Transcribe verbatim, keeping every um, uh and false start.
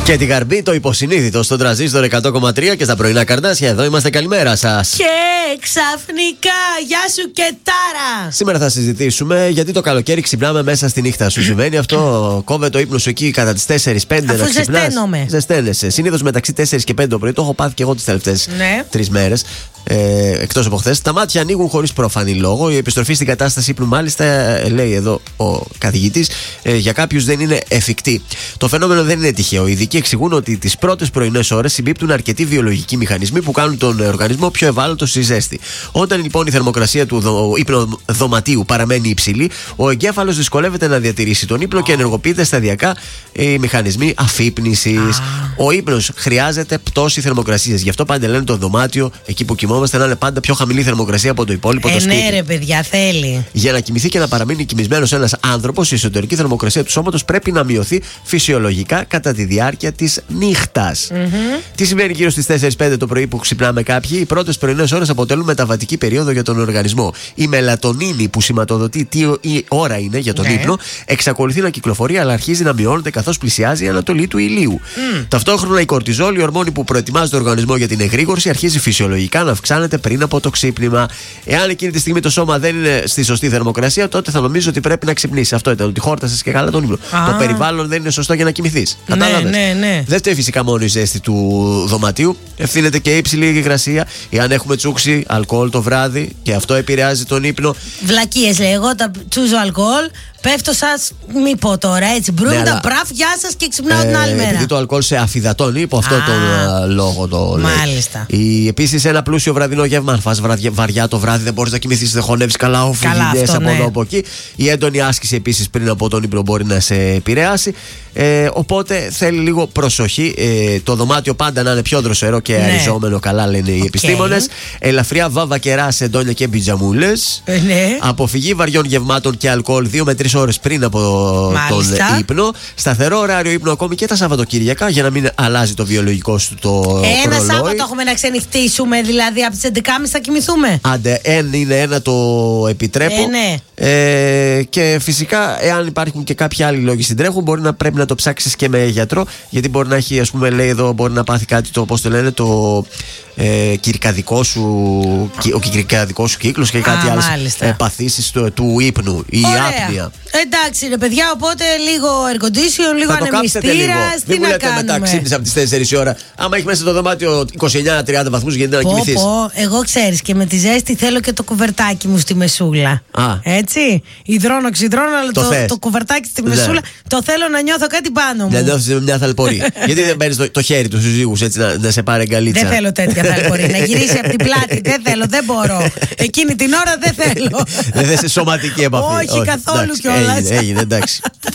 Και τη Γαρμπή, το υποσυνείδητο στον τραζίστορ εκατό κόμμα τρία και στα πρωινά καρδάσια. Εδώ είμαστε, καλημέρα σας. Και ξαφνικά, γεια σου και τάρα. Σήμερα θα συζητήσουμε γιατί το καλοκαίρι ξυπνάμε μέσα στη νύχτα. Σου συμβαίνει αυτό? Κόβε το ύπνο σου εκεί κατά τις τέσσερις πέντε να ξυπνάς? Ζεσταίνομαι. Ζεσταίνεσαι. Συνήθως μεταξύ τέσσερις και πέντε το πρωί. Το έχω πάθει και εγώ τις τελευταίες ναι. τρεις μέρες. Ε, εκτός από χθες. Τα μάτια ανοίγουν χωρίς προφανή λόγο. Η επιστροφή στην κατάσταση ύπνου, μάλιστα, λέει εδώ ο καθηγητής, ε, για κάποιους δεν είναι εφικτή. Το φαινόμενο δεν είναι τυχαίο. Οι ειδικοί εξηγούν ότι τις πρώτες πρωινές ώρες συμπίπτουν αρκετοί βιολογικοί μηχανισμοί που κάνουν τον οργανισμό πιο ευάλωτο στη ζέστη. Όταν λοιπόν η θερμοκρασία του δο, ύπνο-δωματίου παραμένει υψηλή, ο εγκέφαλος δυσκολεύεται να διατηρήσει τον ύπνο και ενεργοποιείται σταδιακά οι μηχανισμοί αφύπνισης. Ο ύπνος χρειάζεται πτώση θερμοκρασίας. Γι' αυτό πάντα λένε το δωμάτιο, εκεί που κοιμόμαστε, να είναι πάντα πιο χαμηλή θερμοκρασία από το υπόλοιπο ε, το σπίτι. Ναι, ρε παιδιά, θέλει. Για να κοιμηθεί και να παραμείνει κοιμισμένος ένας άνθρωπος, η εσωτερική θερμοκρασία του σώματος πρέπει να μειωθεί φυσιολογικά κατά τη διάρκεια της νύχτας. Mm-hmm. Τι συμβαίνει γύρω στις τέσσερις πέντε το πρωί που ξυπνάμε κάποιοι? Οι πρώτες πρωινές ώρες αποτελούν μεταβατική περίοδο για τον οργανισμό. Η μελατονίνη που σηματοδοτεί τι η ώρα είναι για τον ναι. ύπνο εξακολουθεί να κυκλοφορεί, αλλά αρχίζει να μειώνεται καθώς πλησιάζει η ανατολή του ηλίου. Mm. Ταυτόχρονα η κορτιζόλη, η ορμόνη που προετοιμάζει το οργανισμό για την εγρήγορση, αρχίζει φυσιολογικά να αυξάνεται πριν από το ξύπνημα. Εάν εκείνη τη στιγμή το σώμα δεν είναι στη σωστή θερμοκρασία, τότε θα νομίζω ότι πρέπει να ξυπνήσει. Αυτό ήταν, ότι χόρτασες και καλά τον ύπνο. Ah. Το περιβάλλον δεν είναι σωστό για να κοιμηθείς. Κατάλαβες? Ναι, ναι, ναι. Δεν φταίει φυσικά μόνο η ζέστη του δωματίου. Ευθύνεται και η υψηλή υγρασία. Εάν έχουμε τσούξει αλκοόλ το βράδυ, και αυτό επηρεάζει τον ύπνο. Βλακίες λέει. Εγώ τα τσούζω αλκοόλ. Πέφτω σας, μη πω τώρα έτσι. Μπρούμε ναι, τα πραφ, γεια σας και ξυπνάω ε, την άλλη μέρα. Επειδή το αλκοόλ σε αφυδατώνει, υπό αυτό τον uh, λόγο το λέει. Μάλιστα. Επίσης, ένα πλούσιο βραδινό γεύμα. Αν φας βαριά, βαριά το βράδυ, δεν μπορείς να κοιμηθείς, δεν χωνεύεις καλά, οφειλιές από ναι. εδώ από εκεί. Η έντονη άσκηση επίσης πριν από τον ύπνο μπορεί να σε επηρεάσει. Ε, οπότε θέλει λίγο προσοχή. Ε, το δωμάτιο πάντα να είναι πιο δροσερό και ναι. αριζόμενο, καλά λένε οι okay. επιστήμονες. Ελαφριά βάβα κερά, σεντόνια και πιτζαμούλες. Ε, ναι. Αποφυγή βαριών γευμάτων και αλκοόλ δύο με τρεις ώρες πριν από Μάλιστα. τον ύπνο. Σταθερό ωράριο ύπνο ακόμη και τα Σαββατοκύριακα για να μην αλλάζει το βιολογικό σου το Ένα προλόι. Σάββατο έχουμε να ξενυχτήσουμε, δηλαδή από τις έντεκα και μισή θα κοιμηθούμε. Άντε, εν είναι ένα, το επιτρέπω. Ε, ναι. ε, και φυσικά, εάν υπάρχουν και κάποιοι άλλοι λόγοι συντρέχουν, μπορεί να πρέπει να το ψάξεις και με γιατρό. Γιατί μπορεί να έχει, ας πούμε, λέει εδώ, μπορεί να πάθει κάτι, το πώς το λένε, το ε, κυρικαδικό σου, ο κυρικαδικό σου κύκλος και κάτι άλλες ε, παθήσεις του, του ύπνου, η άπνοια. Εντάξει ρε παιδιά, οπότε λίγο air condition, λίγο ανεμιστήρας. Τι να κάνουμε? Μετά ξύπνεις από τις τέσσερις η ώρα. Άμα έχει μέσα το δωμάτιο είκοσι εννιά τριάντα βαθμούς, γιατί να κοιμηθείς. Πω, εγώ ξέρεις, και με τη ζέστη θέλω και το κουβερτάκι μου στη μεσούλα. Α. Έτσι. Υδρώνω, ξυδρώνω, αλλά το, το, το κουβερτάκι στη μεσούλα ναι. το θέλω να νιώθω κάτι πάνω μου. Να νιώθεις μια θαλπορία. Γιατί δεν παίρνεις το, το χέρι του συζύγους έτσι να, να σε πάρει αγκαλίτσα? Δεν θέλω τέτοια θαλπορία. Να γυρίσει από την πλάτη. Δεν θέλω, δεν μπορώ. Εκείνη την ώρα δεν θέλω. Δεν θες σωματική επαφή. Όχι καθόλου κιόλας. Έγινε, έγινε, εντάξει.